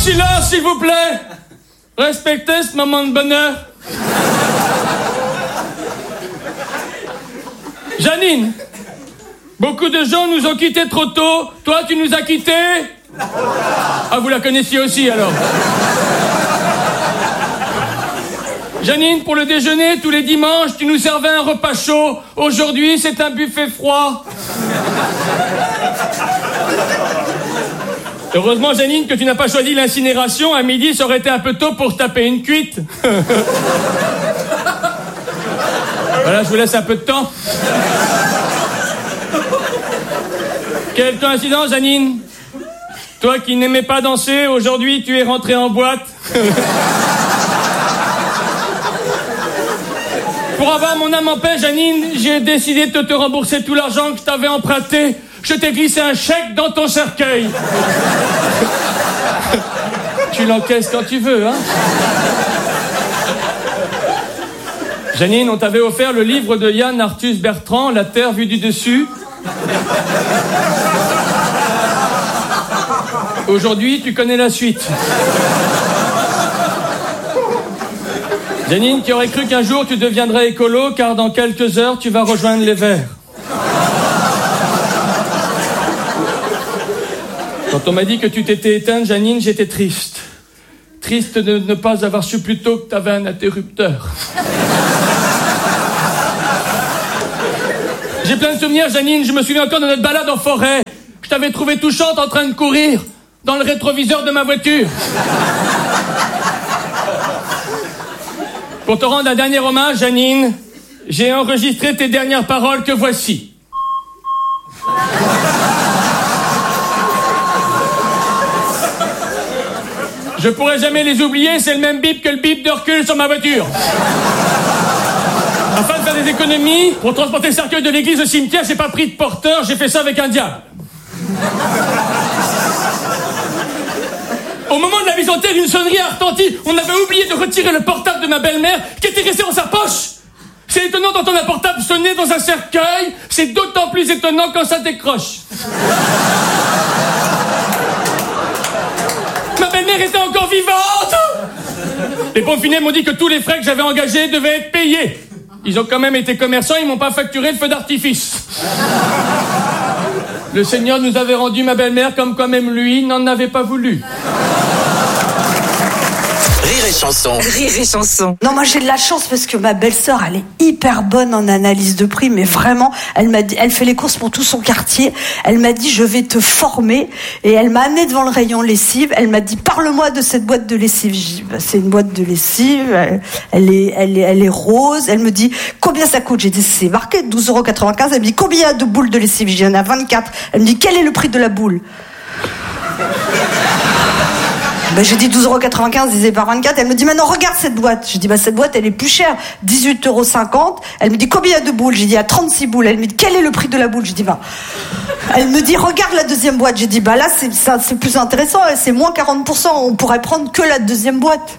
Silence, s'il vous plaît. Respectez ce moment de bonheur. Janine, beaucoup de gens nous ont quittés trop tôt. Toi, tu nous as quittés. Ah, vous la connaissiez aussi, alors. Janine, pour le déjeuner, tous les dimanches, tu nous servais un repas chaud. Aujourd'hui, c'est un buffet froid. Heureusement, Janine, que tu n'as pas choisi l'incinération. À midi, ça aurait été un peu tôt pour taper une cuite. Voilà, je vous laisse un peu de temps. Quelle coïncidence, Janine. Toi qui n'aimais pas danser, aujourd'hui, tu es rentrée en boîte. Pour avoir mon âme en paix, Janine, j'ai décidé de te rembourser tout l'argent que je t'avais emprunté. Je t'ai glissé un chèque dans ton cercueil. Tu l'encaisses quand tu veux, hein. Janine, on t'avait offert le livre de Yann Arthus Bertrand, La Terre vue du dessus. Aujourd'hui, tu connais la suite. Janine, qui aurait cru qu'un jour tu deviendrais écolo, car dans quelques heures, tu vas rejoindre les Verts. Quand on m'a dit que tu t'étais éteinte, Janine, j'étais triste. Triste de ne pas avoir su plus tôt que tu avais un interrupteur. J'ai plein de souvenirs, Janine. Je me souviens encore de notre balade en forêt. Je t'avais trouvée touchante en train de courir dans le rétroviseur de ma voiture. Pour te rendre un dernier hommage, Janine, j'ai enregistré tes dernières paroles que voici. Je pourrai jamais les oublier, c'est le même bip que le bip de recul sur ma voiture. Afin de faire des économies, pour transporter le cercueil de l'église au cimetière, j'ai pas pris de porteur, j'ai fait ça avec un diable. Au moment de la mise en terre, une sonnerie a retenti. On avait oublié de retirer le portable de ma belle-mère qui était resté dans sa poche. C'est étonnant d'entendre un portable sonner dans un cercueil. C'est d'autant plus étonnant quand ça décroche. Ma belle-mère était encore vivante. Les pompes funèbres m'ont dit que tous les frais que j'avais engagés devaient être payés. Ils ont quand même été commerçants, ils m'ont pas facturé le feu d'artifice. Le Seigneur nous avait rendu ma belle-mère comme quoi même lui n'en avait pas voulu. Rire et chanson. Rire et chanson. Non, moi j'ai de la chance parce que ma belle-sœur, elle est hyper bonne en analyse de prix, mais vraiment, elle m'a dit, elle fait les courses pour tout son quartier. Elle m'a dit, je vais te former, et elle m'a amené devant le rayon lessive. Elle m'a dit, parle-moi de cette boîte de lessive. J'ai dit, bah, c'est une boîte de lessive. Elle est rose. Elle me dit, combien ça coûte? J'ai dit, c'est marqué 12,95 €. Elle me dit, combien il y a de boules de lessive? J'ai dit, il y en a 24. Elle me dit, quel est le prix de la boule? Ben, j'ai dit 12,95 € divisé par 24. Elle me dit, maintenant regarde cette boîte. J'ai dit, bah, cette boîte, elle est plus chère. 18,50 €. Elle me dit, combien il y a de boules? J'ai dit, il y a 36 boules. Elle me dit, quel est le prix de la boule? J'ai dit, bah. Elle me dit, regarde la deuxième boîte. J'ai dit, bah là, c'est plus intéressant. C'est moins 40%. On pourrait prendre que la deuxième boîte.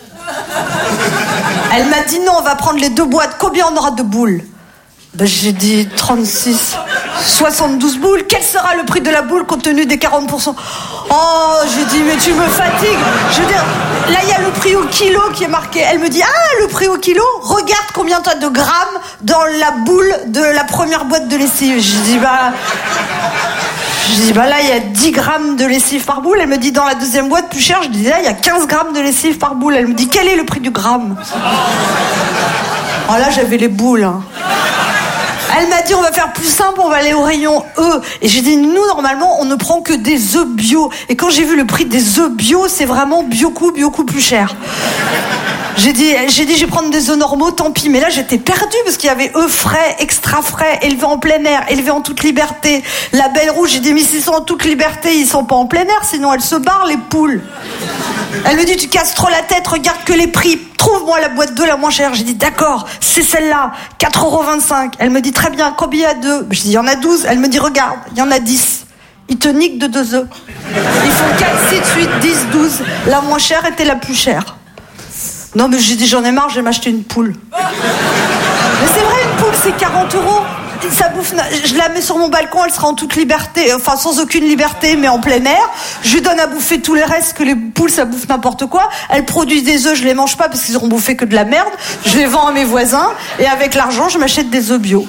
Elle m'a dit, non, on va prendre les deux boîtes. Combien on aura de boules? Ben, j'ai dit 36, 72 boules. Quel sera le prix de la boule compte tenu des 40%? Oh, j'ai dit, mais tu me fatigues. Je veux dire, là, il y a le prix au kilo qui est marqué. Elle me dit, ah, le prix au kilo? Regarde combien t'as de grammes dans la boule de la première boîte de lessive. J'ai dit, bah là, il y a 10 grammes de lessive par boule. Elle me dit, dans la deuxième boîte, plus cher. Je dis, là, il y a 15 grammes de lessive par boule. Elle me dit, quel est le prix du gramme? Oh, là, j'avais les boules, hein. Elle m'a dit, on va faire plus simple, on va aller au rayon œufs. Et j'ai dit, nous, normalement, on ne prend que des œufs bio. Et quand j'ai vu le prix des œufs bio, c'est vraiment beaucoup plus cher. J'ai dit, je vais prendre des œufs normaux, tant pis. Mais là, j'étais perdue parce qu'il y avait œufs frais, extra frais, élevés en plein air, élevés en toute liberté. La Belle Rouge, j'ai dit, mais s'ils sont en toute liberté, ils sont pas en plein air, sinon elles se barrent, les poules. Elle me dit, tu casses trop la tête, regarde que les prix. Trouve-moi la boîte d'œufs la moins chère. J'ai dit, d'accord, c'est celle-là, 4,25 €. Elle me dit, très bien, combien il y a d'œufs? Je dis, il y en a 12. Elle me dit, regarde, il y en a 10. Ils te niquent de 2 œufs. Ils font 4, 6, 8, 10, 12. La moins chère était la plus chère. Non, mais j'ai dit, j'en ai marre, je vais m'acheter une poule. Mais c'est vrai, une poule, c'est 40 €. Ça bouffe bouffe, je la mets sur mon balcon, elle sera en toute liberté, enfin sans aucune liberté, mais en plein air. Je lui donne à bouffer tous les restes, que les poules ça bouffe n'importe quoi. Elles produisent des œufs, je les mange pas parce qu'ils auront bouffé que de la merde. Je les vends à mes voisins et avec l'argent, je m'achète des œufs bio.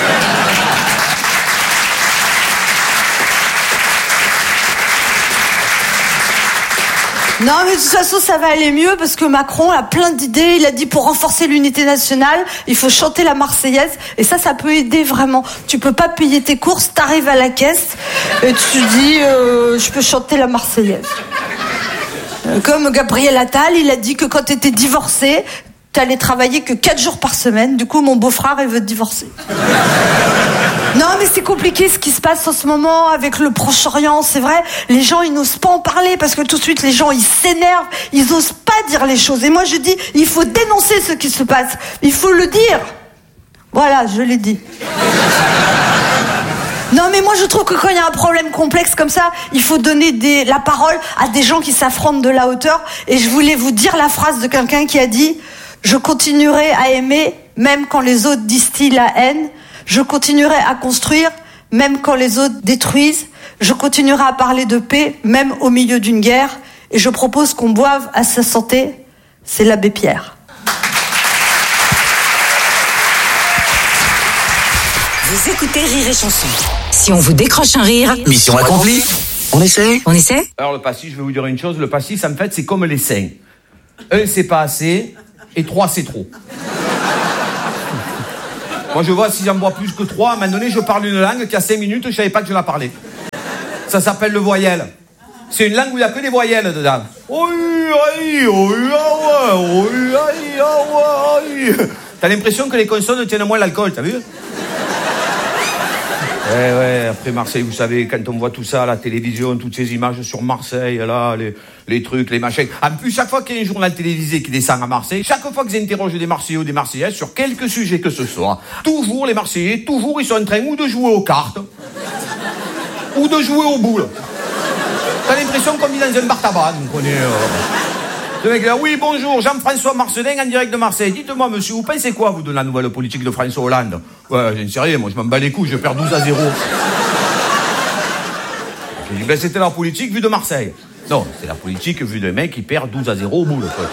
Non, mais de toute façon, ça va aller mieux parce que Macron a plein d'idées. Il a dit pour renforcer l'unité nationale, il faut chanter la Marseillaise. Et ça peut aider vraiment. Tu peux pas payer tes courses, t'arrives à la caisse et tu dis, je peux chanter la Marseillaise. Comme Gabriel Attal, il a dit que quand t'étais divorcé, t'allais travailler que 4 jours par semaine. Du coup, mon beau-frère, il veut te divorcer. Non, mais c'est compliqué ce qui se passe en ce moment avec le Proche-Orient, c'est vrai. Les gens, ils n'osent pas en parler parce que tout de suite, les gens, ils s'énervent. Ils n'osent pas dire les choses. Et moi, je dis, il faut dénoncer ce qui se passe. Il faut le dire. Voilà, je l'ai dit. Non, mais moi, je trouve que quand il y a un problème complexe comme ça, il faut donner la parole à des gens qui s'affrontent de la hauteur. Et je voulais vous dire la phrase de quelqu'un qui a dit « Je continuerai à aimer, même quand les autres distillent la haine. Je continuerai à construire, même quand les autres détruisent. Je continuerai à parler de paix, même au milieu d'une guerre. Et je propose qu'on boive à sa santé. C'est l'abbé Pierre. » Vous écoutez Rire et Chanson. Si on vous décroche un rire... Mission accomplie. On essaie. On essaie? Alors le pastis, je vais vous dire une chose. Le pastis, en fait, c'est comme les seins. 1, c'est pas assez. Et 3, c'est trop. Moi, je vois, si j'en bois plus que 3, à un moment donné, je parle une langue qui a 5 minutes, je savais pas que je la parlais. Ça s'appelle le voyelle. C'est une langue où il n'y a que des voyelles dedans. T'as l'impression que les consonnes tiennent moins l'alcool, t'as vu? Ouais, après Marseille, vous savez, quand on voit tout ça à la télévision, toutes ces images sur Marseille, là, les trucs, les machins. En plus, chaque fois qu'il y a un journal télévisé qui descend à Marseille, chaque fois qu'ils interrogent des Marseillais ou des Marseillaises sur quelque sujet que ce soit, toujours les Marseillais, toujours ils sont en train ou de jouer aux cartes, ou de jouer aux boules. T'as l'impression qu'on vit dans un bar tabac, vous connaissez. Le mec là, oui, bonjour, Jean-François Marcelin en direct de Marseille. Dites-moi, monsieur, vous pensez quoi, vous, de la nouvelle politique de François Hollande? Ouais, j'en sais rien, moi, je m'en bats les couilles, je perds 12-0. J'ai dit, ben, c'était la politique vue de Marseille. Non, c'est la politique vue de mec qui perd 12-0 au bout, quoi.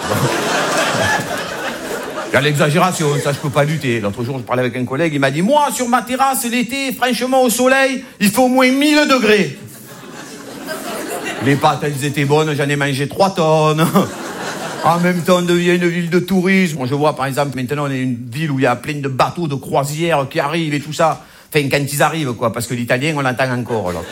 Il y a l'exagération, ça, je peux pas lutter. L'autre jour, je parlais avec un collègue, il m'a dit, moi, sur ma terrasse, l'été, franchement, au soleil, il fait au moins 1000 degrés. Les pâtes, elles étaient bonnes, j'en ai mangé 3 tonnes. En même temps, on devient une ville de tourisme. Moi, je vois, par exemple, maintenant, on est une ville où il y a plein de bateaux de croisière qui arrivent et tout ça. Enfin, quand ils arrivent, quoi, parce que l'italien, on l'entend encore, là.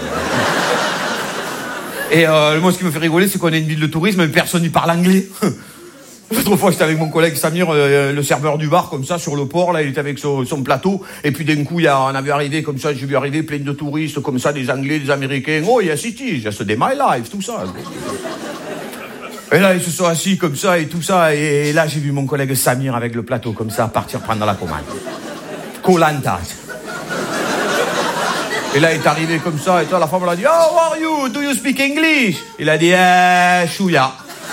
Et moi, ce qui me fait rigoler, c'est qu'on est une ville de tourisme, mais personne n'y parle anglais. L'autre fois, j'étais avec mon collègue Samir, le serveur du bar, comme ça, sur le port, là, il était avec son plateau, et puis d'un coup, on avait arrivé, comme ça, j'ai vu arriver plein de touristes, comme ça, des Anglais, des Américains. Oh, il y a City, just a day my life, tout ça. Et là, ils se sont assis comme ça, et tout ça, et là, j'ai vu mon collègue Samir avec le plateau, comme ça, partir prendre la commande. Koh-Lanta. Et là, il est arrivé comme ça, et toi, la femme, elle a dit, oh, how are you? Do you speak English? Il a dit, chouïa.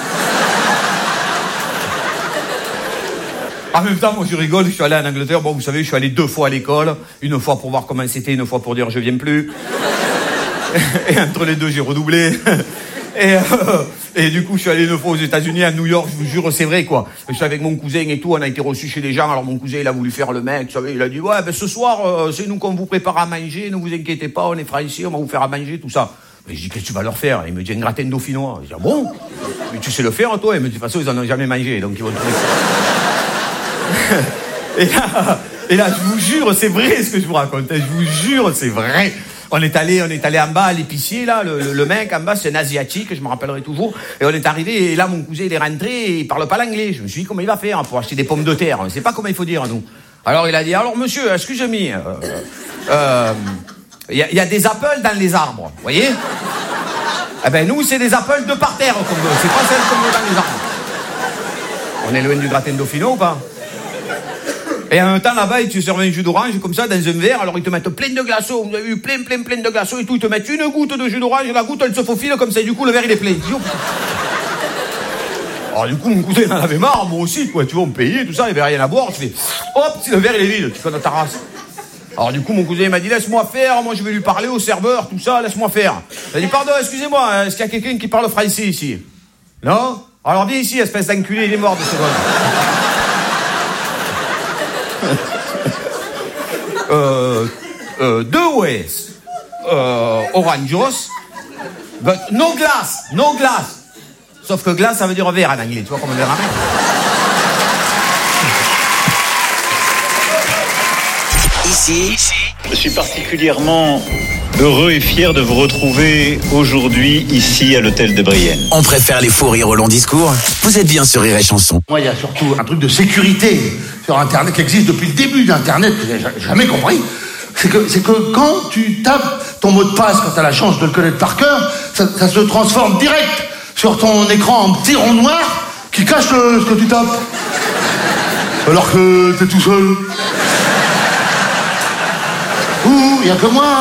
En même temps, moi, je rigole, je suis allé en Angleterre. Bon, vous savez, je suis allé 2 fois à l'école. Une fois pour voir comment c'était, une fois pour dire je viens plus. Et entre les deux, j'ai redoublé. Et du coup, je suis allé 1 fois aux États-Unis, à New York, je vous jure, c'est vrai, quoi. Je suis avec mon cousin et tout, on a été reçus chez les gens. Alors, mon cousin, il a voulu faire le mec, vous savez, il a dit, ouais, ben, ce soir, c'est nous qu'on vous prépare à manger, ne vous inquiétez pas, on est français, on va vous faire à manger, tout ça. Mais je dis, qu'est-ce que tu vas leur faire? Il me dit, un gratin dauphinois. Je dis, ah bon? Mais tu sais le faire, toi? Il me dit, de toute façon, ils en ont jamais mangé, donc ils vont trouver ça. Et là, je vous jure, c'est vrai ce que je vous raconte. Je vous jure, c'est vrai. On est allé en bas à l'épicier, là, le mec en bas, c'est un Asiatique, je me rappellerai toujours. Et on est arrivé, et là, mon cousin, il est rentré, et il parle pas l'anglais. Je me suis dit, comment il va faire pour acheter des pommes de terre? On ne sait pas comment il faut dire, nous. Alors, il a dit, alors, monsieur, excusez-moi, il y a des appels dans les arbres, vous voyez? Eh ben, nous, c'est des appels de par terre, comme c'est pas celles comme dans les arbres. On est loin du gratin dauphinois ou pas? Et en même temps, là-bas, ils te servent un jus d'orange, comme ça, dans un verre, alors ils te mettent plein de glaçons, vous avez eu plein de glaçons et tout, ils te mettent une goutte de jus d'orange, et la goutte, elle se faufile comme ça, et du coup, le verre, il est plein. Alors, du coup, mon cousin, il en avait marre, moi aussi, quoi, tu vois, on payait, tout ça, il n'y avait rien à boire, je fais, hop, si le verre, il est vide, tu connais ta race. Alors du coup, mon cousin m'a dit, laisse-moi faire, moi je vais lui parler au serveur, tout ça, laisse-moi faire. Il a dit, pardon, excusez-moi, hein, est-ce qu'il y a quelqu'un qui parle français ici? Non? Alors viens ici, espèce d'enculé, il est mort de seconde. Deux Wes, orangeos, but no glass, no glass. Sauf que glace, ça veut dire verre en anglais, tu vois comment on le ramène. Ici, je suis particulièrement heureux et fier de vous retrouver aujourd'hui ici à l'hôtel de Brienne. on préfère les faux rires au long discours. Vous êtes bien sur Rire et Chanson. Moi, il y a surtout un truc de sécurité sur Internet qui existe depuis le début d'Internet, que j'ai jamais compris. C'est que quand tu tapes ton mot de passe, quand tu as la chance de le connaître par cœur, ça se transforme direct sur ton écran en petit rond noir qui cache ce que tu tapes. Alors que t'es tout seul. Ouh, il y a que moi.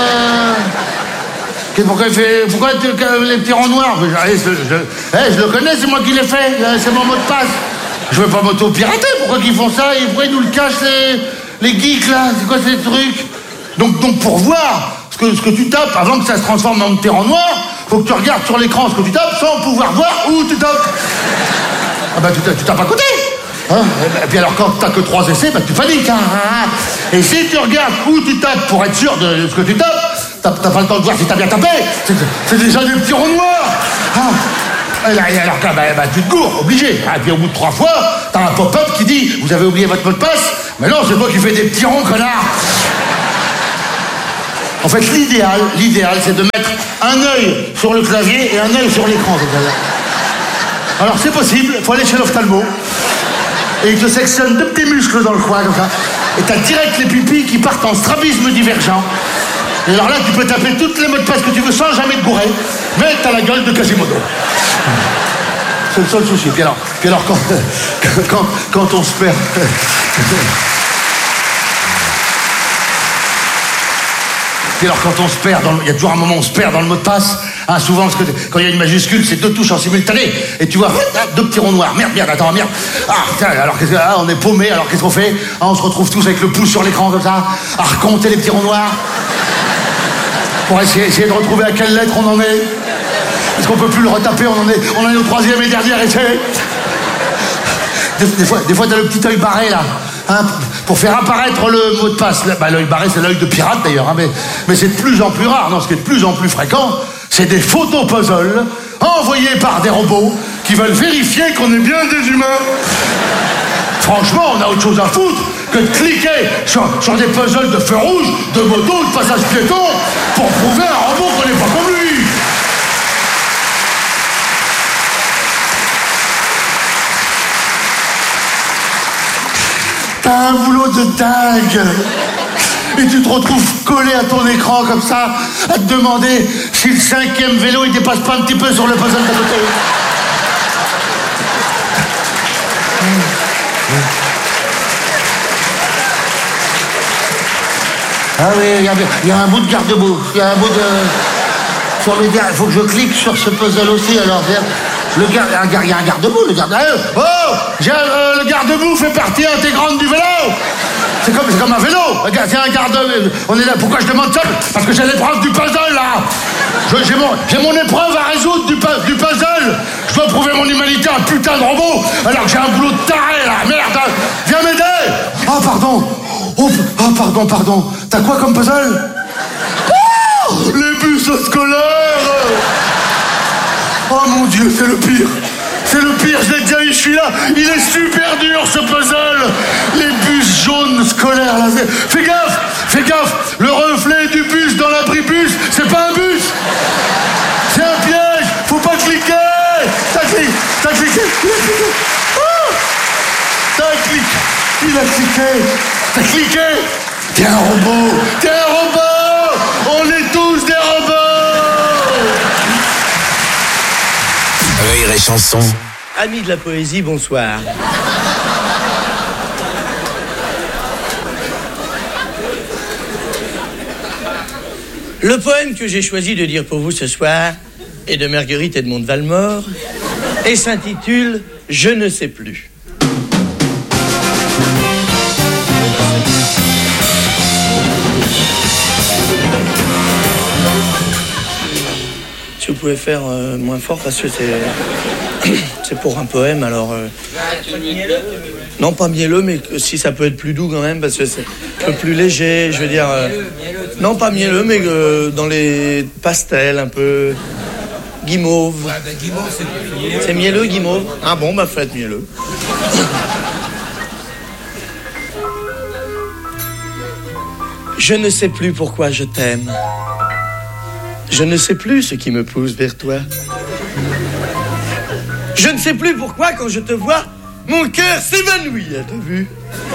Pourquoi les petits ronds noirs? Je le connais, c'est moi qui l'ai fait. C'est mon mot de passe. Je veux pas m'auto-pirater. Pourquoi qu'ils font ça? Pourquoi ils nous le cachent, les geeks, là? C'est quoi ces trucs? Donc pour voir ce que tu tapes, avant que ça se transforme en petit rond noir, faut que tu regardes sur l'écran ce que tu tapes sans pouvoir voir où tu tapes. Ah bah tu tapes à côté. Hein? Et puis alors quand t'as que 3 essais, bah tu paniques. Hein? Et si tu regardes où tu tapes pour être sûr de ce que tu tapes, t'as pas le temps de voir si t'as bien tapé. C'est déjà des petits ronds noirs. Hein? Et alors que bah, tu te gourres, obligé. Et puis au bout de 3 fois, t'as un pop-up qui dit « Vous avez oublié votre mot de passe ?» Mais non, c'est toi qui fais des petits ronds, connard. En fait, l'idéal, c'est de mettre un œil sur le clavier et un œil sur l'écran. Alors c'est possible, faut aller chez l'ophtalmo. Et il te sectionne 2 petits muscles dans le coin, comme ça. Et t'as direct les pupilles qui partent en strabisme divergent. Et alors là, tu peux taper toutes les mots de passe que tu veux sans jamais te gourer. Mais t'as la gueule de Quasimodo. C'est le seul souci. Puis alors quand on se perd... Puis alors quand on se perd, il y a toujours un moment où on se perd dans le mot de passe. Hein, souvent, parce que quand il y a une majuscule, c'est 2 touches en simultané. Et tu vois, 2 petits ronds noirs. Merde, attends, merde. Ah, tiens, alors on est paumé, alors qu'est-ce qu'on fait? On se retrouve tous avec le pouce sur l'écran comme ça, à recompter les petits ronds noirs. Pour essayer de retrouver à quelle lettre on en est. Est-ce qu'on peut plus le retaper? On en est au 3e et dernier essai. Des fois, t'as le petit œil barré, là. Hein, pour faire apparaître le mot de passe. Bah, l'œil barré, c'est l'œil de pirate, d'ailleurs. Hein, mais c'est de plus en plus rare. Non, ce qui est de plus en plus fréquent, c'est des photos puzzles envoyés par des robots qui veulent vérifier qu'on est bien des humains. Franchement, on a autre chose à foutre que de cliquer sur des puzzles de feu rouge, de moto, de passage piéton, pour prouver à un robot qu'on n'est pas comme lui. T'as un boulot de dingue. Et tu te retrouves collé à ton écran comme ça, à te demander si le 5e vélo il dépasse pas un petit peu sur le puzzle d'à côté. Ah oui, il y a un bout de garde-boue. Il y a un bout de... Sur le garde... Il faut que je clique sur ce puzzle aussi, alors. Il y a un garde-boue, le garde-boue. Oh, le garde-boue fait partie intégrante du vélo. C'est comme un vélo. Regarde, c'est un garde-boue. On est là. Pourquoi je demande ça? Parce que j'ai l'épreuve du puzzle, là. J'ai mon épreuve à résoudre du puzzle. Je dois prouver mon humanité à un putain de robot, alors que j'ai un boulot de taré, là. Merde. Viens m'aider. Ah, pardon. Pardon. T'as quoi comme puzzle? Oh, les bus scolaires. Oh mon Dieu, c'est le pire. C'est le pire, je l'ai déjà eu, je suis là. Il est super dur, ce puzzle. Les bus jaunes scolaires, là. Fais gaffe. Le reflet du bus dans l'abribus, c'est pas un bus. C'est un piège. Faut pas cliquer. T'as cliqué. Il a cliqué. T'as cliqué. T'es un robot. On est tous des robots. Rire et Chanson. Amis de la poésie, bonsoir. Le poème que j'ai choisi de dire pour vous ce soir est de Marguerite Edmond de Valmore et s'intitule « Je ne sais plus ». pouvez faire moins fort parce que c'est pour un poème, alors... Non, pas mielleux, mais si ça peut être plus doux quand même, parce que c'est un peu plus léger, je veux dire... Non, pas mielleux, mais dans les pastels, un peu... Guimauve. C'est mielleux, guimauve. Ah bon, bah faites mielleux. Je ne sais plus pourquoi je t'aime. Je ne sais plus ce qui me pousse vers toi. Je ne sais plus pourquoi, quand je te vois, mon cœur s'évanouit, t'as vu?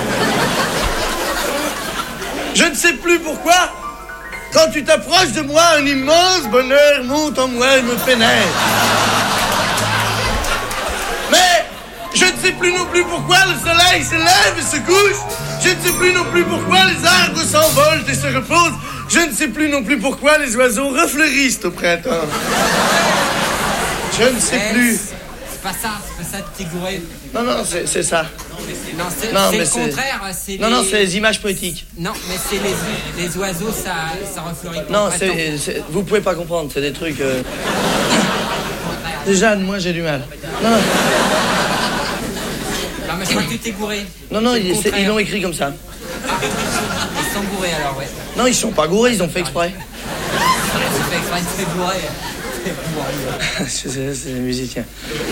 Je ne sais plus pourquoi, quand tu t'approches de moi, un immense bonheur monte en moi et me pénètre. Mais je ne sais plus non plus pourquoi le soleil se lève et se couche. Je ne sais plus non plus pourquoi les arbres s'envolent et se reposent. Je ne sais plus non plus pourquoi les oiseaux refleurissent au printemps. Je ne sais plus. C'est pas ça de Tégouré. Non, c'est ça. Non, c'est le contraire. Non, c'est les images poétiques. Non, mais c'est les oiseaux, ça refleurit. Non, vous pouvez pas comprendre, c'est des trucs... Déjà, moi, j'ai du mal. Non, mais je crois que tu t'es gouré. Non, ils l'ont écrit comme ça. Ils sont gourés, alors, ouais. Non, ils sont pas gourés, ils ont fait exprès. Ils ont fait exprès de se faire gouré. C'est des musiciens.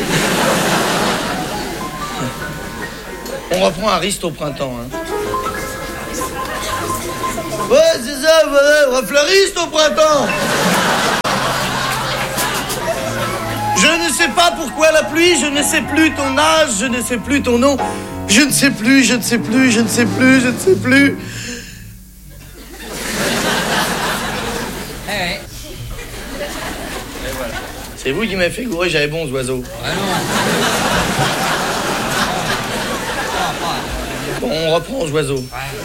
On reprend Ariste au printemps. Hein. Ouais, c'est ça, voilà, refleuriste au printemps. Je ne sais pas pourquoi la pluie, je ne sais plus ton âge, je ne sais plus ton nom. Je ne sais plus, je ne sais plus, je ne sais plus, je ne sais plus. C'est vous qui m'avez fait gourer, j'avais bons oiseaux. Ah non. Bon, on reprend aux oiseaux.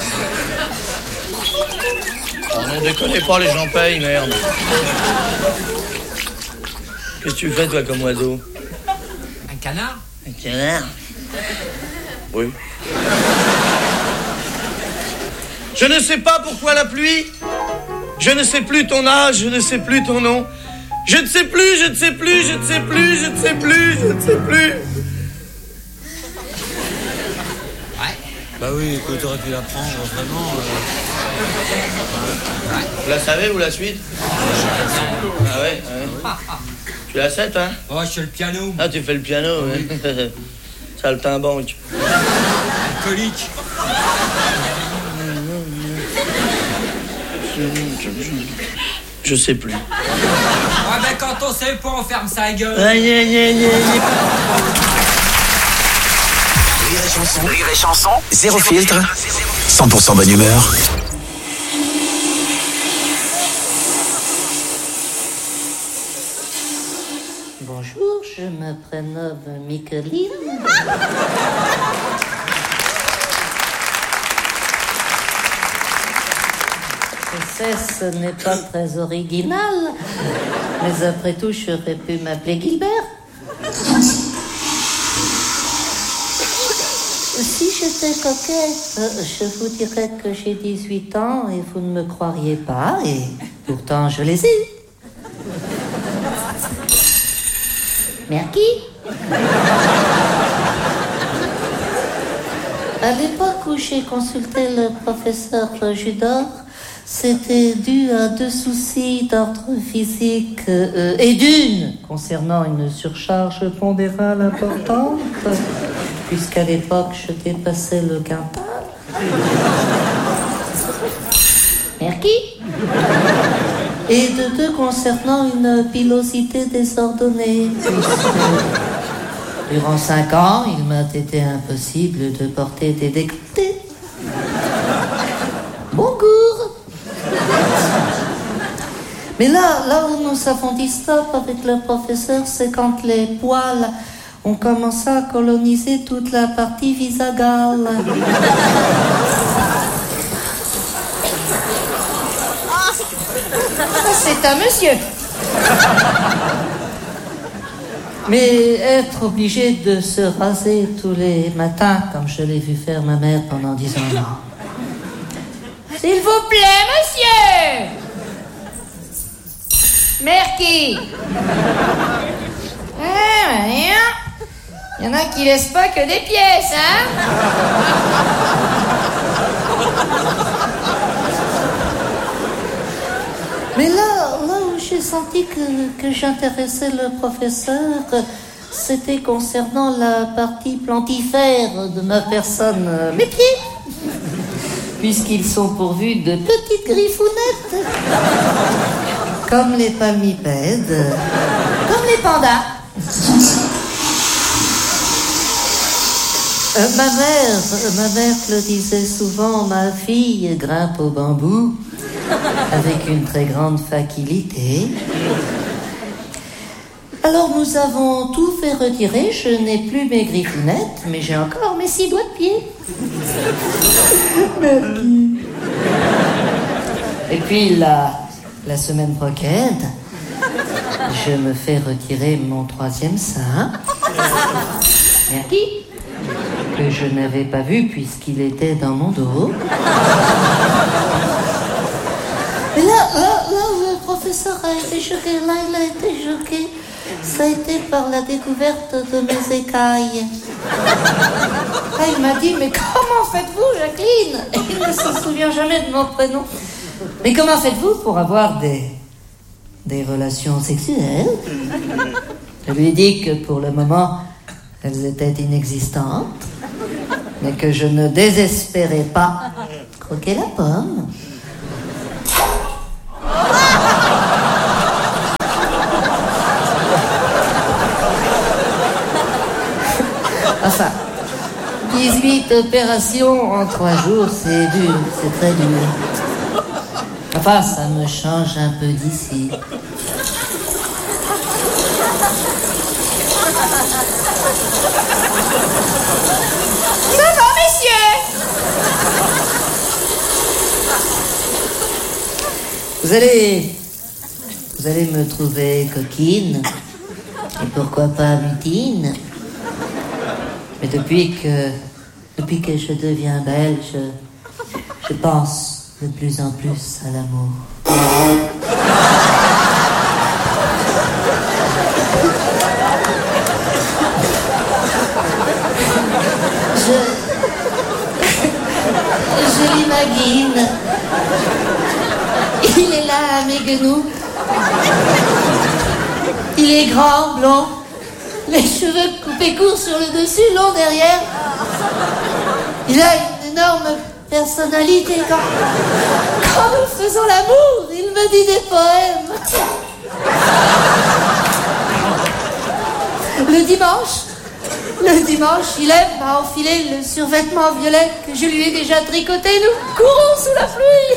Oh non, déconnez pas, les gens payent, merde. Qu'est-ce que tu fais, toi, comme oiseau? Un canard? Un canard? Oui. Je ne sais pas pourquoi la pluie. Je ne sais plus ton âge, je ne sais plus ton nom. Je ne sais plus, je ne sais plus, je ne sais plus, je ne sais plus, je ne sais plus. Ouais. Bah oui, écoute, t'aurais pu la prendre, vraiment. Ouais. Vous la savez, ou la suite? Ah ouais, Tu la sais, toi? Oh, je fais le piano. Ah, tu fais le piano, oui. Saltimbanque. Alcoolique. Je sais plus. Ouais, ben quand on sait pas, on ferme sa gueule. Rire et chanson, zéro filtre, 100% bonne humeur. Bonjour, je me prénomme Micheline. Je sais, ce n'est pas très original, mais après tout, j'aurais pu m'appeler Gilbert. Si j'étais coquette, je vous dirais que j'ai 18 ans et vous ne me croiriez pas, et pourtant je les ai eus. Merci. À l'époque où j'ai consulté le professeur Judor, c'était dû à 2 soucis d'ordre physique et d'une concernant une surcharge pondérale importante, puisqu'à l'époque je dépassais le quintal. Merci. Et de 2 concernant une pilosité désordonnée, puisque durant 5 ans, il m'a été impossible de porter des décolletés. Bonjour. Mais là où nous avons dit stop avec le professeur, c'est quand les poils ont commencé à coloniser toute la partie visagale. C'est un monsieur. Mais être obligé de se raser tous les matins, comme je l'ai vu faire ma mère pendant 10 ans, non. S'il vous plaît, monsieur. Merki. Rien. Il y en a qui laissent pas que des pièces, hein? Mais là où j'ai senti que j'intéressais le professeur, c'était concernant la partie plantifère de ma personne, mes pieds, puisqu'ils sont pourvus de petites griffounettes, comme les palmipèdes, comme les pandas. Ma mère le disait souvent, ma fille grimpe au bambou avec une très grande facilité. Alors nous avons tout fait retirer, je n'ai plus mes griffounettes, mais j'ai encore mes 6 doigts de pied. Et puis la semaine prochaine, je me fais retirer mon 3e sein. Merci. Que je n'avais pas vu puisqu'il était dans mon dos. Mais là, le professeur a été choqué. Là, il a été choqué. Ça a été par la découverte de mes écailles. Là, il m'a dit, mais comment faites-vous, Jacqueline? Et il ne se souvient jamais de mon prénom. Mais comment faites-vous pour avoir des relations sexuelles? Je lui ai dit que pour le moment, elles étaient inexistantes, mais que je ne désespérais pas croquer la pomme. Enfin, 18 opérations en 3 jours, c'est dur, c'est très dur. Enfin, ça me change un peu d'ici. Ça va, messieurs? Vous allez me trouver coquine, et pourquoi pas mutine. Mais depuis que je deviens belle, je pense de plus en plus à l'amour. Je l'imagine. Il est là à mes genoux. Il est grand, blond. Les cheveux coupés courts sur le dessus, longs derrière. Il a une énorme personnalité. Quand nous faisons l'amour, il me dit des poèmes. Le dimanche, il aime à enfiler le survêtement violet que je lui ai déjà tricoté. Nous courons sous la pluie.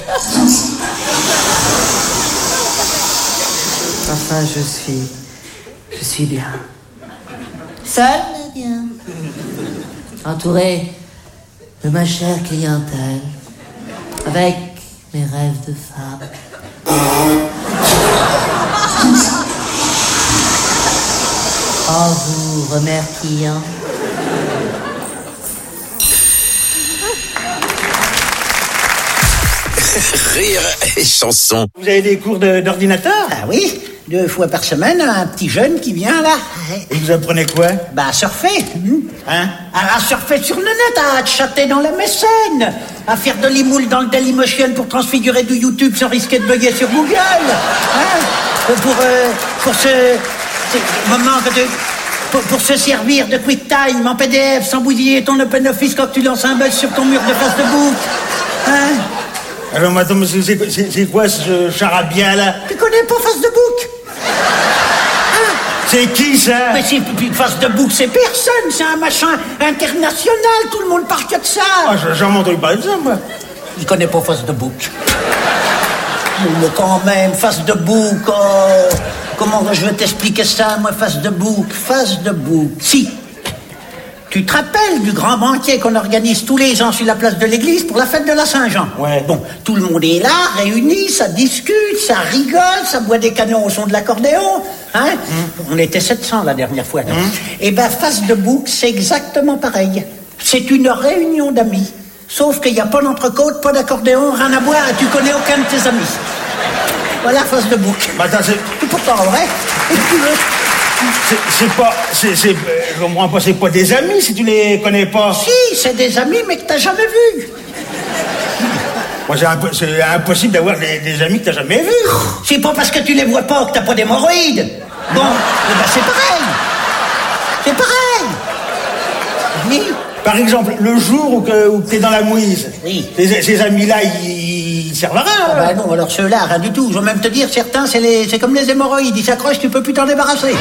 Enfin, je suis bien. Seul, mais bien. Entouré de ma chère clientèle, avec mes rêves de femme. En vous remerciant. Rire et chanson. Vous avez des cours d'ordinateur? Ah oui, 2 fois par semaine, un petit jeune qui vient là. Et vous apprenez quoi? Bah, à surfer. Hein? À surfer sur le net, à chatter dans la mécène, à faire de l'imoule dans le Dailymotion pour transfigurer du YouTube sans risquer de bugger sur Google. Hein? Pour se servir de QuickTime en PDF sans bousiller ton OpenOffice quand tu lances un buzz sur ton mur de Facebook. Hein? Alors maintenant, c'est quoi ce charabia là? Tu connais pas Facebook? C'est qui ça? Mais Facebook, c'est personne, c'est un machin international, tout le monde parle que de ça. Ah, j'en m'entends parler de ça, moi. Je connais pas Facebook. Mais quand même, Facebook, comment je vais t'expliquer ça, moi, Facebook? Si. Tu te rappelles du grand banquet qu'on organise tous les ans sur la place de l'église pour la fête de la Saint-Jean? Ouais. Bon, tout le monde est là, réuni, ça discute, ça rigole, ça boit des canons au son de l'accordéon. Hein? On était 700 la dernière fois. Et ben, Facebook, c'est exactement pareil. C'est une réunion d'amis. Sauf qu'il n'y a pas d'entrecôte, pas d'accordéon, rien à boire, et tu connais aucun de tes amis. Voilà, face de bouc. Bah, attends, C'est pourtant vrai. Et tu veux. je comprends pas, c'est pas des amis si tu les connais pas. Si, c'est des amis, mais que t'as jamais vus. Moi, c'est impossible d'avoir des amis que t'as jamais vus. C'est pas parce que tu les vois pas que t'as pas d'hémorroïdes. Bon, eh ben c'est pareil. C'est pareil. Oui. Par exemple, le jour où t'es dans la mouise, oui. Ces amis-là, ils servent à rien. Ah bah non, alors ceux-là, rien du tout. Je vais même te dire, certains, c'est comme les hémorroïdes. Ils s'accrochent, tu peux plus t'en débarrasser.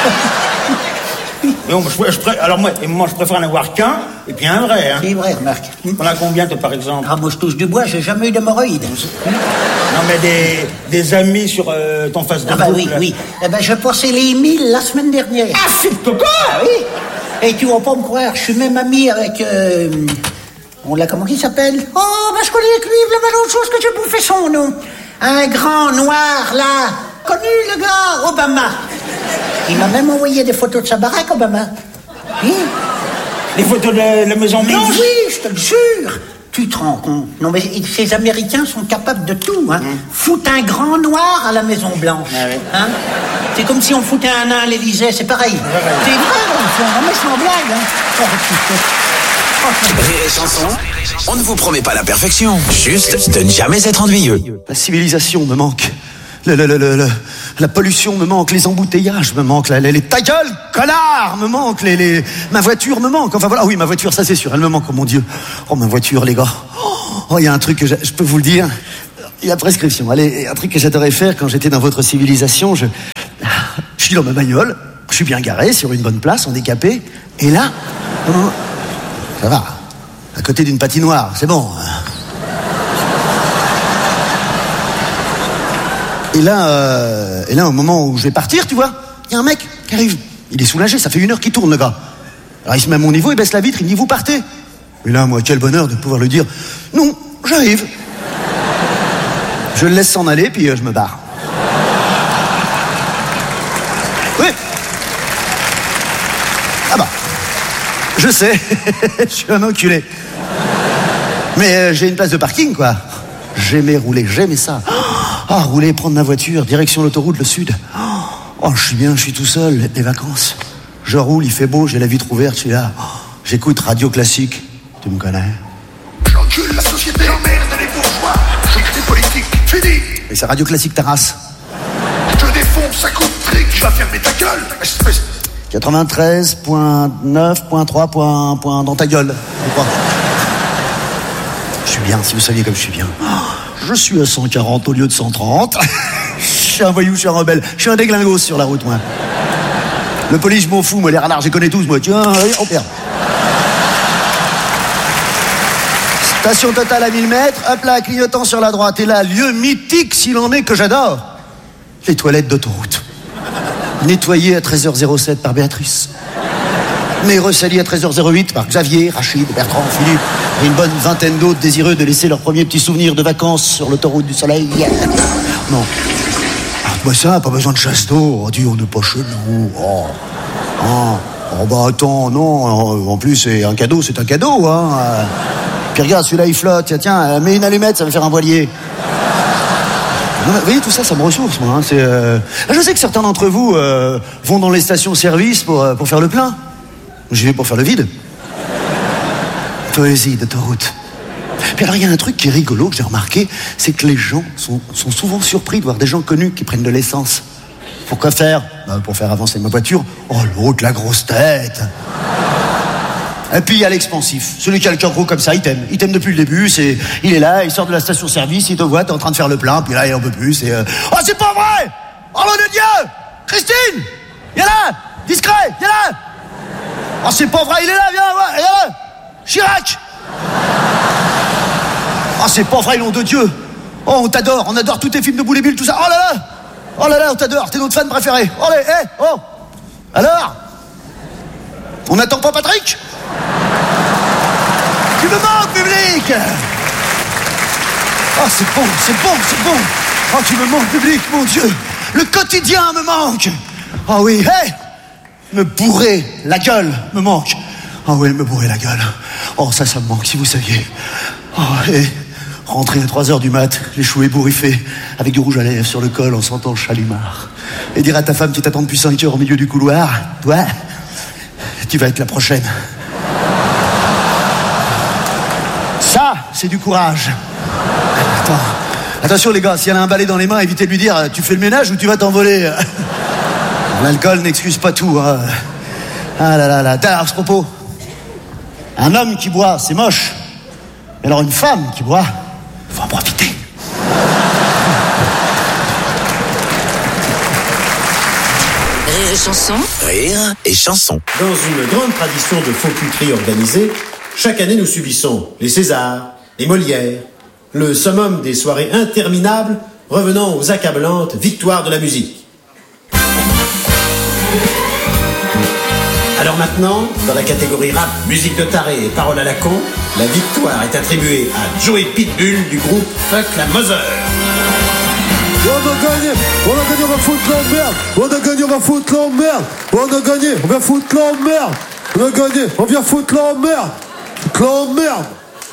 Non, moi, je préfère en avoir qu'un, et puis un vrai. Hein. C'est vrai, remarque. On a combien, toi, par exemple? Ah, moi, je touche du bois, j'ai jamais eu d'hémorroïdes. Non, mais des amis sur ton face de Ah bah boucle. oui, oui. Eh ben, je passais les 1000 la semaine dernière. Ah, c'est de quoi? Ah oui. Et tu vas pas me croire, je suis même ami avec... comment il s'appelle? Oh, bah je connais avec lui, il y avait l'autre chose que j'ai bouffé son nom. Un grand noir, là. Connu, le gars, Obama. Il m'a même envoyé des photos de sa baraque, Obama. Oui. Les photos de la Maison Blanche? Mais oui, je te le jure. Tu te rends compte? Non, mais ces Américains sont capables de tout, hein. Foutre un grand noir à la Maison Blanche. Ah oui. Hein? C'est comme si on foutait un nain à l'Élysée, c'est pareil. C'est vrai, on met sans blague, hein. Rire et chanson, on ne vous promet pas la perfection, juste de ne jamais être ennuyeux. La civilisation me manque. La pollution me manque, les embouteillages me manquent, les ta gueule, connard, me manque, ma voiture me manque. Enfin voilà, oui, ma voiture, ça c'est sûr, elle me manque, oh mon Dieu. Oh, ma voiture, les gars. Oh, il y a un truc que je peux vous le dire. Il y a prescription. Allez, un truc que j'adorais faire quand j'étais dans votre civilisation, je suis dans ma bagnole, je suis bien garé, sur une bonne place, handicapé, et là, ça va, à côté d'une patinoire, c'est bon. Et là, au moment où je vais partir, tu vois, il y a un mec qui arrive. Il est soulagé, ça fait 1 heure qu'il tourne, le gars. Alors il se met à mon niveau, il baisse la vitre, il me dit, vous partez. Et là, moi, quel bonheur de pouvoir lui dire, non, j'arrive. Je le laisse s'en aller, puis je me barre. Oui. Ah bah, je sais, je suis un enculé. Mais j'ai une place de parking, quoi. J'aimais rouler, j'aimais ça. Ah, rouler, prendre ma voiture, direction l'autoroute, le sud. Oh, je suis bien, je suis tout seul, les vacances. Je roule, il fait beau, j'ai la vitre ouverte, je suis là. Oh, j'écoute Radio Classique, tu me connais. J'encule la société, j'emmerde les bourgeois. Je crée des politiques, fini. Et c'est Radio Classique ta race. Je défonce un coup de trick, je vais fermer ta gueule, espèce. 93.9.3 dans ta gueule, je crois. Je suis bien, si vous saviez comme je suis bien. Je suis à 140 au lieu de 130. Je suis un voyou, je suis un rebelle. Je suis un déglingos sur la route, moi. Le police, je m'en fous, moi, les radars, je les connais tous, moi. Tiens, allez, on perd. Station Total à 1000 mètres, hop là, clignotant sur la droite. Et là, lieu mythique, s'il en est, que j'adore. Les toilettes d'autoroute. Nettoyées à 13h07 par Béatrice. Mais ressalis à 13h08 par Xavier, Rachid, Bertrand, Philippe et une bonne vingtaine d'autres désireux de laisser leurs premiers petits souvenirs de vacances sur l'autoroute du soleil. Non. Moi ça, pas besoin de chasse d'eau. Oh, dis, on n'est pas chez nous. Oh. Oh. Oh bah attends, non. En plus, c'est un cadeau, hein. Puis regarde, celui-là, il flotte. Tiens, mets une allumette, ça va faire un voilier. Non, vous voyez, tout ça, ça me ressource, moi. Hein. Je sais que certains d'entre vous vont dans les stations-service pour faire le plein. J'y vais pour faire le vide. Poésie d'autoroute. Puis alors, il y a un truc qui est rigolo, que j'ai remarqué, c'est que les gens sont souvent surpris de voir des gens connus qui prennent de l'essence. Pourquoi faire? Pour faire avancer ma voiture. Oh, l'autre, la grosse tête. Et puis, il y a l'expansif. Celui qui a le cœur gros comme ça, il t'aime. Il t'aime depuis le début. Il est là, il sort de la station-service, il te voit, t'es en train de faire le plein, puis là, il en peut plus. Oh, c'est pas vrai! Oh, mon Dieu! Christine! Viens là! Discret! Viens là! Oh, c'est pas vrai, il est là, viens là! Chirac! Oh, c'est pas vrai, nom de Dieu! Oh, on t'adore, on adore tous tes films de Boule et Bill, tout ça. Oh là là! Oh là là, on t'adore, t'es notre fan préféré. Oh, allez, oh! Alors? On n'attend pas Patrick? Tu me manques, public! Oh, c'est bon. Oh, tu me manques, public, mon Dieu! Le quotidien me manque! Oh oui, me bourrer la gueule me manque. Oh oui, me bourrer la gueule. Oh, ça me manque, si vous saviez. Oh, et Rentré à 3h du mat, les cheveux ébouriffés, avec du rouge à lèvres sur le col en sentant le chalimard. Et dire à ta femme qui t'attend depuis 5 heures au milieu du couloir, toi, tu vas être la prochaine. Ça, c'est du courage. Attends. Attention les gars, si elle a un balai dans les mains, évitez de lui dire tu fais le ménage ou tu vas t'envoler. L'alcool n'excuse pas tout. Hein. Ah là là là. À ce propos, un homme qui boit, c'est moche. Mais alors une femme qui boit, faut en profiter. Rire et chanson. Rire et chanson. Dans une grande tradition de faux cuterie organisée, chaque année nous subissons les Césars, les Molières, le summum des soirées interminables revenant aux accablantes victoires de la musique. Alors maintenant, dans la catégorie rap, musique de taré et paroles à la con, la victoire est attribuée à Joey Pitbull du groupe Fuck la Mother. On a gagné, on va foutre la merde. On a gagné, on va foutre la merde. On a gagné, on va foutre la merde. On a gagné, on vient foutre la merde. Foutre la merde.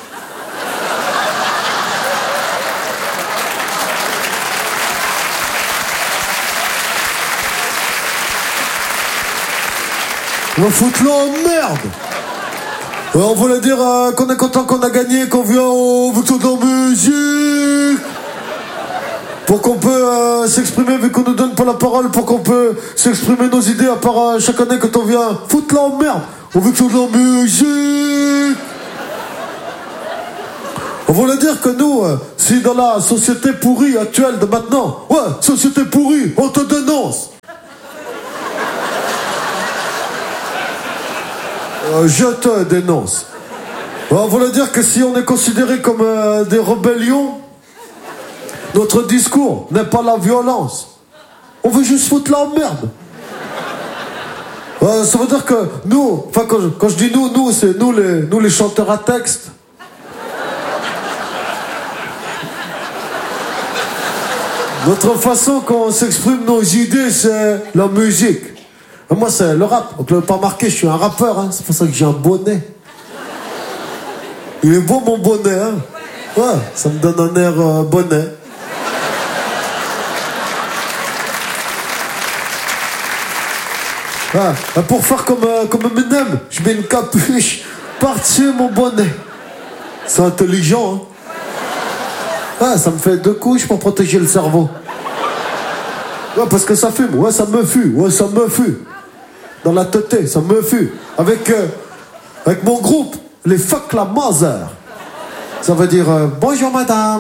On va foutre la merde. On voulait dire qu'on est content qu'on a gagné, qu'on vient au victoire de la musique. Pour qu'on peut s'exprimer, vu qu'on nous donne pas la parole, pour qu'on peut s'exprimer nos idées, à part chaque année quand on vient foutre la merde au victoire de la musique. On voulait dire que nous, si dans la société pourrie actuelle de maintenant, ouais, société pourrie, on te dénonce. Je te dénonce. On voulait dire que si on est considéré comme des rébellions, notre discours n'est pas la violence. On veut juste foutre la merde. Ça veut dire que nous, enfin quand je dis nous, c'est nous les chanteurs à texte. Notre façon qu'on s'exprime nos idées, c'est la musique. Et moi, c'est le rap. Donc, vous l'avez pas remarqué, je suis un rappeur. Hein. C'est pour ça que j'ai un bonnet. Il est beau, mon bonnet. Hein. Ouais, ça me donne un air bonnet. Ouais, pour faire comme Eminem, je mets une capuche par-dessus mon bonnet. C'est intelligent. Hein. Ouais, ça me fait 2 couches pour protéger le cerveau. Ouais, parce que ça fume. Ouais, ça me fume. Ouais, ça me fume. Dans la tête, ça me fume. Avec mon groupe, les Fuck la Mother. Ça veut dire bonjour madame.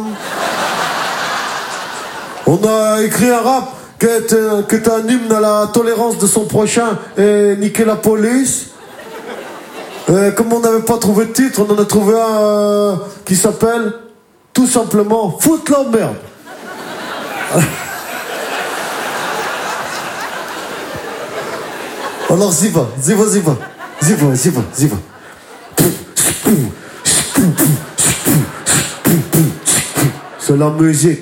On a écrit un rap qui est un hymne à la tolérance de son prochain et niquer la police. Comme on n'avait pas trouvé de titre, on en a trouvé un qui s'appelle tout simplement Foutre la merde. Alors y va. C'est la musique.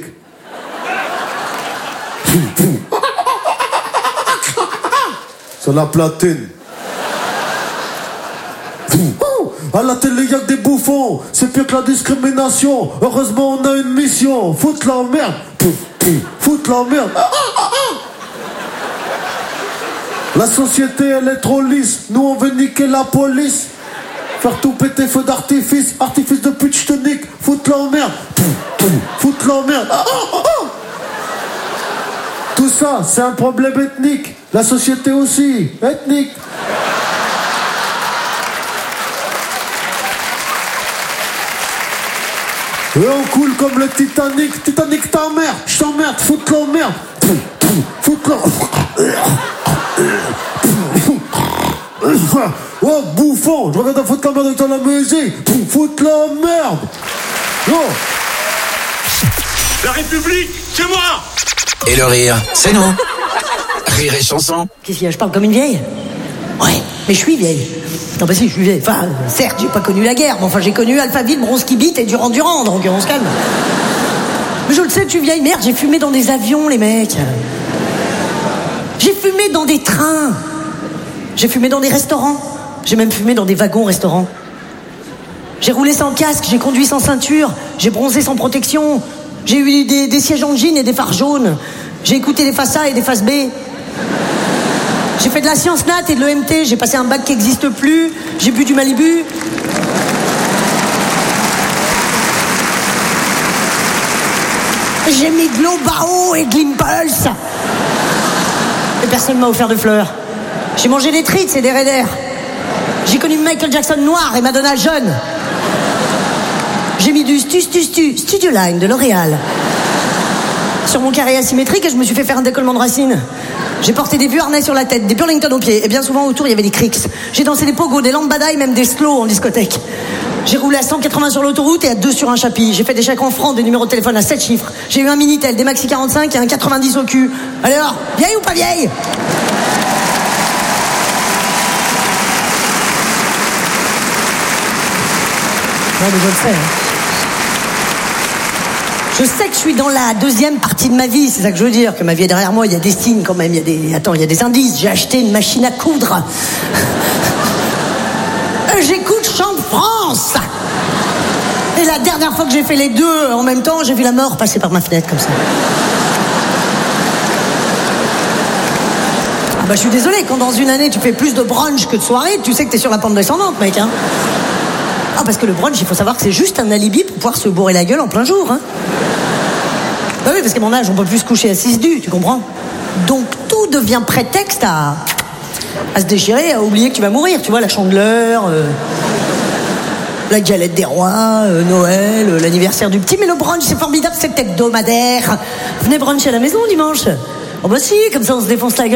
C'est la platine. À la télé, y'a que des bouffons. C'est pire que la discrimination. Heureusement, on a une mission. Foutre la merde. Foutre la merde. La société, elle est trop lisse. Nous, on veut niquer la police. Faire tout péter, feu d'artifice. Artifice de pute, je te nique. Foutre la merde. Foutre la merde. Tout ça, c'est un problème ethnique. La société aussi, ethnique. Et on coule comme le Titanic. Titanic ta mère. Je t'emmerde. Foutre la merde. Foutre la... Oh, bouffon. Je regarde à foutre la merde avec la musique. Foutre la merde. Oh. La République, c'est moi. Et le rire, c'est nous. Rire et chanson. Qu'est-ce qu'il y a, je parle comme une vieille? Ouais, mais je suis vieille. Non, bah si, je suis vieille. Enfin, certes, j'ai pas connu la guerre, mais enfin, j'ai connu Alphaville, Bronze-Kibit et Durand-Durand, donc on se calme. Mais je le sais, tu vieille merde, j'ai fumé dans des avions, les mecs. J'ai fumé dans des trains. J'ai fumé dans des restaurants. J'ai même fumé dans des wagons-restaurants. J'ai roulé sans casque, j'ai conduit sans ceinture. J'ai bronzé sans protection. J'ai eu des sièges en jean et des phares jaunes. J'ai écouté des faces A et des faces B. J'ai fait de la science nat et de l'EMT. J'ai passé un bac qui n'existe plus. J'ai bu du Malibu. J'ai mis de l'eau Bao et de l'Impulse. Et personne ne m'a offert de fleurs. J'ai mangé des Tritz et des Raiders. J'ai connu Michael Jackson noir et Madonna jeune. J'ai mis du Studio Line de L'Oréal sur mon carré asymétrique et je me suis fait faire un décollement de racines. J'ai porté des vieux harnais sur la tête, des Burlington aux pieds et bien souvent autour il y avait des Cricks. J'ai dansé des pogos, des lambada et même des slow en discothèque. J'ai roulé à 180 sur l'autoroute et à 2 sur un chapitre. J'ai fait des chèques en francs, des numéros de téléphone à 7 chiffres. J'ai eu un Minitel, des Maxi 45 et un 90 au cul. Alors, vieille ou pas vieille ? Non, mais je le sais. Je sais que je suis dans la deuxième partie de ma vie, c'est ça que je veux dire, que ma vie est derrière moi, il y a des signes quand même, il y a des indices. J'ai acheté une machine à coudre. J'écoute Chant de France. Et la dernière fois que j'ai fait les deux en même temps, j'ai vu la mort passer par ma fenêtre comme ça. Ah bah je suis désolée, quand dans une année tu fais plus de brunch que de soirée, tu sais que t'es sur la pente descendante, mec, hein. Ah, parce que le brunch, il faut savoir que c'est juste un alibi pour pouvoir se bourrer la gueule en plein jour, hein. Bah oui, parce qu'à mon âge, on peut plus se coucher à 6 du, tu comprends ? Donc tout devient prétexte à se déchirer, à oublier que tu vas mourir, tu vois, la Chandeleur, la galette des rois, Noël, l'anniversaire du petit. Mais le brunch, c'est formidable, c'est hebdomadaire. Venez bruncher à la maison dimanche. Oh bah si, comme ça on se défonce la gueule.